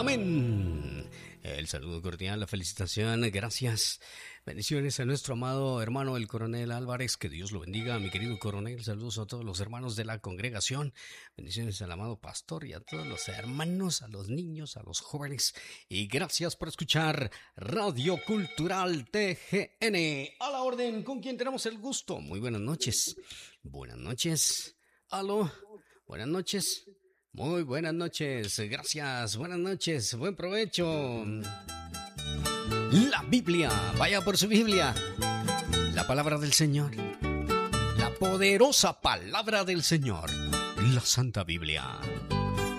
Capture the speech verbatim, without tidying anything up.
Amén. El saludo cordial, la felicitación, gracias. Bendiciones a nuestro amado hermano el coronel Álvarez, que Dios lo bendiga, mi querido coronel. Saludos a todos los hermanos de la congregación. Bendiciones al amado pastor y a todos los hermanos, a los niños, a los jóvenes. Y gracias por escuchar Radio Cultural T G N. A la orden, ¿con quién tenemos el gusto? Muy buenas noches. Buenas noches. Aló. Buenas noches. Muy buenas noches. Gracias. Buenas noches. Buen provecho. La Biblia, vaya por su Biblia, la palabra del Señor, la poderosa palabra del Señor, la Santa Biblia.